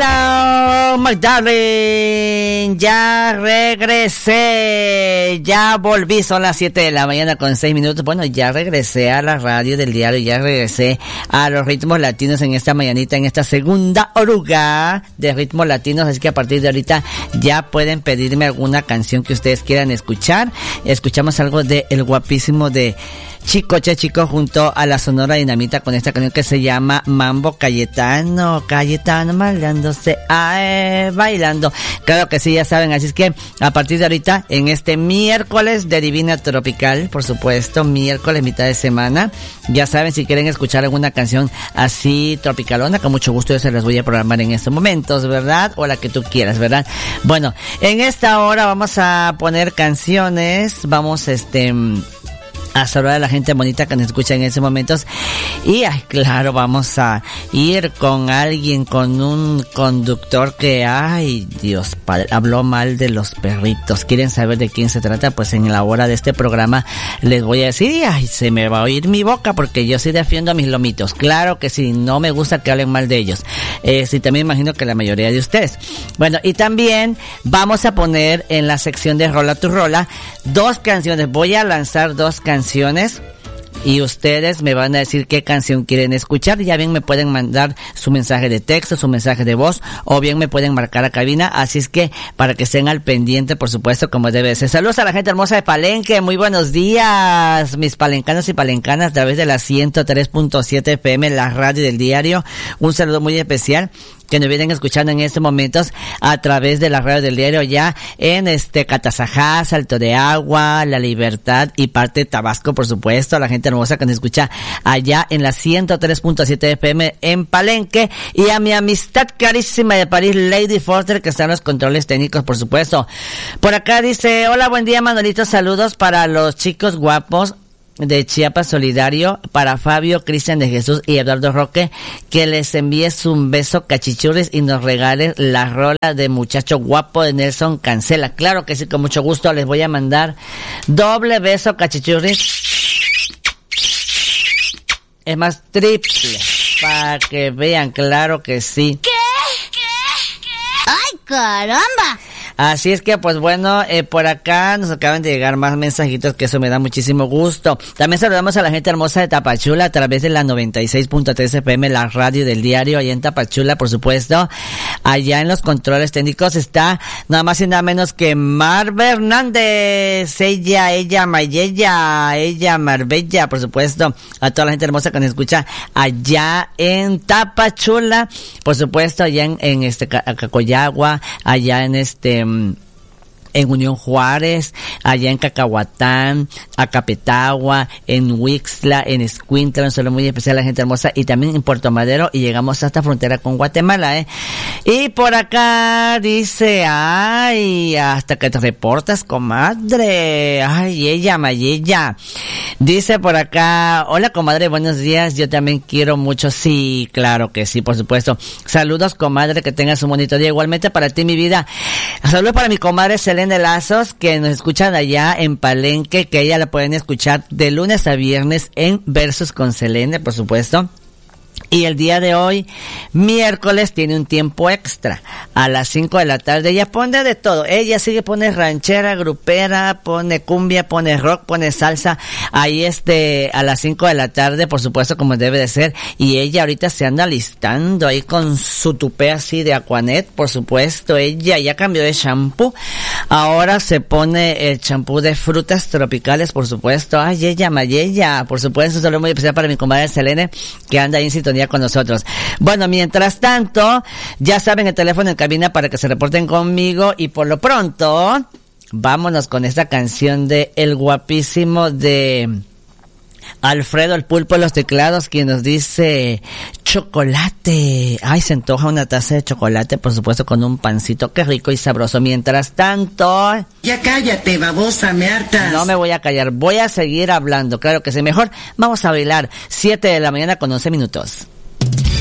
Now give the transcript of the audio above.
Hello, my darling, ya regresé, ya volví, son las 7 de la mañana con 6 minutos, bueno, ya regresé a la radio del diario, ya regresé a los ritmos latinos en esta mañanita, en esta segunda oruga de ritmos latinos, así que a partir de ahorita ya pueden pedirme alguna canción que ustedes quieran escuchar. Escuchamos algo de el guapísimo de Chicoche Chico junto a la Sonora Dinamita con esta canción que se llama Mambo Cayetano bailando. Claro que sí, ya saben, así es que a partir de ahorita, en este miércoles de Divina Tropical, por supuesto, miércoles, mitad de semana, ya saben, si quieren escuchar alguna canción así tropicalona, con mucho gusto yo se las voy a programar en estos momentos, ¿verdad? O la que tú quieras, ¿verdad? Bueno, en esta hora vamos a poner canciones, vamos a saludar a la gente bonita que nos escucha en estos momentos. Y ay, claro, vamos a ir con alguien, con un conductor que, ay Dios padre, habló mal de los perritos. ¿Quieren saber de quién se trata? Pues en la hora de este programa les voy a decir, y ay, se me va a oír mi boca porque yo sí defiendo a mis lomitos. Claro que sí, no me gusta que hablen mal de ellos. Sí, también imagino que la mayoría de ustedes. Bueno, y también vamos a poner en la sección de Rola tu Rola 2 canciones. Voy a lanzar 2 canciones y ustedes me van a decir qué canción quieren escuchar. Ya bien me pueden mandar su mensaje de texto, su mensaje de voz, o bien me pueden marcar a cabina, así es que para que estén al pendiente, por supuesto, como debe ser. Saludos a la gente hermosa de Palenque, muy buenos días, mis palencanos y palencanas, a través de la 103.7 FM, la radio del diario. Un saludo muy especial que nos vienen escuchando en estos momentos a través de la radio del diario ya en Catazajá, Salto de Agua, La Libertad y parte de Tabasco, por supuesto, a la gente hermosa que nos escucha allá en la 103.7 FM en Palenque, y a mi amistad carísima de París, Lady Foster, que está en los controles técnicos, por supuesto. Por acá dice, hola, buen día, Manolito, saludos para los chicos guapos de Chiapas Solidario, para Fabio, Cristian de Jesús y Eduardo Roque, que les envíes un beso cachichurris y nos regales la rola de Muchacho Guapo de Nelson Cancela. Claro que sí, con mucho gusto les voy a mandar doble beso cachichurris, es más, triple, para que vean, claro que sí. ¿Qué? ¡Ay, caramba! Así es que, pues bueno, por acá nos acaban de llegar más mensajitos, que eso me da muchísimo gusto. También saludamos a la gente hermosa de Tapachula a través de la 96.3 FM, la radio del diario, allá en Tapachula, por supuesto. Allá en los controles técnicos está nada más y nada menos que Marve Hernández, ella Marbella, por supuesto. A toda la gente hermosa que nos escucha allá en Tapachula, por supuesto, allá en Cacoyagua, allá en Unión Juárez, allá en Cacahuatán, Acapetagua, en Huixtla, en Escuintla, un saludo muy especial a la gente hermosa, y también en Puerto Madero, y llegamos hasta frontera con Guatemala, Y por acá dice, ay, hasta que te reportas, comadre, ay, ella. Dice por acá, hola comadre, buenos días, yo también quiero mucho, sí, claro que sí, por supuesto. Saludos comadre, que tengas un bonito día, igualmente para ti mi vida. Saludos para mi comadre Selene Lazos, que nos escuchan allá en Palenque, que ella la pueden escuchar de lunes a viernes en Versus con Selene, por supuesto. Y el día de hoy, miércoles, tiene un tiempo extra. A las 5 de la tarde, ella pone de todo. Ella sigue, pone ranchera, grupera, pone cumbia, pone rock, pone salsa. Ahí a las 5 de la tarde, por supuesto, como debe de ser. Y ella ahorita se anda listando ahí con su tupé así de Aquanet, por supuesto. Ella ya cambió de shampoo. Ahora se pone el champú de frutas tropicales, por supuesto. Ay, ella, por supuesto. Un saludo muy especial para mi comadre Selene, que anda ahí en sintonía con nosotros. Bueno, mientras tanto, ya saben, el teléfono en cabina para que se reporten conmigo, y por lo pronto, vámonos con esta canción de el guapísimo de Alfredo el Pulpo de los teclados, quien nos dice chocolate. Ay, se antoja una taza de chocolate, por supuesto, con un pancito, qué rico y sabroso. Mientras tanto, ya cállate, babosa, me hartas. No me voy a callar, voy a seguir hablando, claro que sí. Mejor vamos a bailar. 7 de la mañana con 11 minutos.